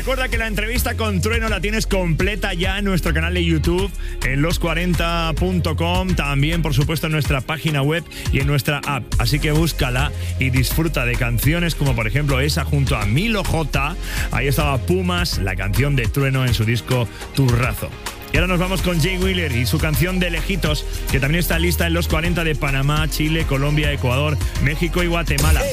Recuerda que la entrevista con Trueno la tienes completa ya en nuestro canal de YouTube, en los40.com, también por supuesto en nuestra página web y en nuestra app. Así que búscala y disfruta de canciones como por ejemplo esa junto a Milo J. Ahí estaba Pumas, la canción de Trueno en su disco Turrazo. Y ahora nos vamos con Jay Wheeler y su canción de Lejitos, que también está lista en los 40 de Panamá, Chile, Colombia, Ecuador, México y Guatemala.